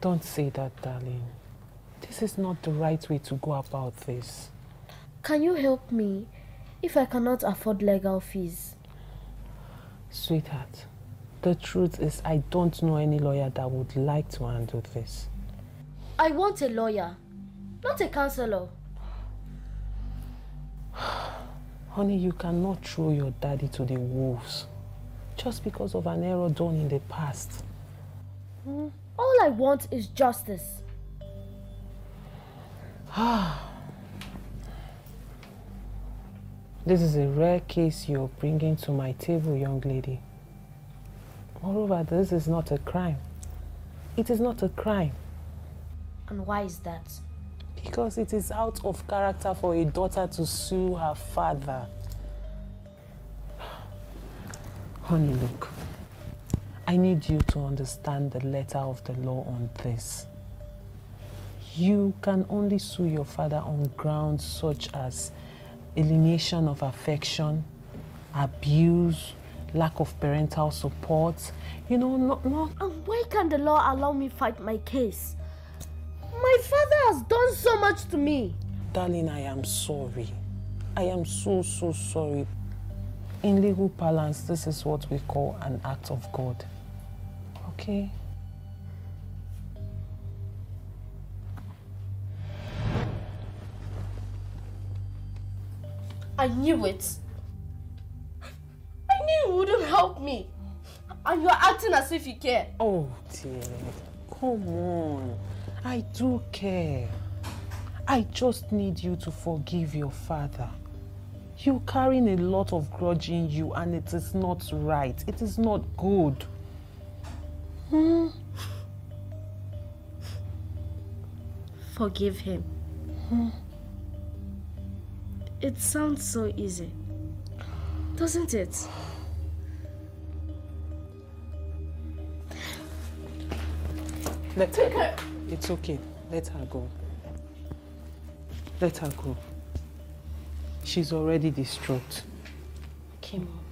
Don't say that, darling. This is not the right way to go about this. Can you help me if I cannot afford legal fees? Sweetheart, the truth is I don't know any lawyer that would like to handle this. I want a lawyer, not a counselor. Honey, you cannot throw your daddy to the wolves just because of an error done in the past. All I want is justice. This is a rare case you're bringing to my table, young lady. Moreover, this is not a crime. It is not a crime. And why is that? Because it is out of character for a daughter to sue her father. Honey, look. I need you to understand the letter of the law on this. You can only sue your father on grounds such as alienation of affection, abuse, lack of parental support. You know, not. And why can't the law allow me fight my case? My father has done so much to me. Darling, I am sorry. I am so sorry. In legal parlance, this is what we call an act of God. Okay? I knew it. I knew you wouldn't help me. And you're acting as if you care. Oh dear, come on. I do care. I just need you to forgive your father. You're carrying a lot of grudge in you and it is not right. It is not good. Forgive him. It sounds so easy, doesn't it? Let her go. It's okay. Let her go. Let her go. She's already distraught. Okay, Mom.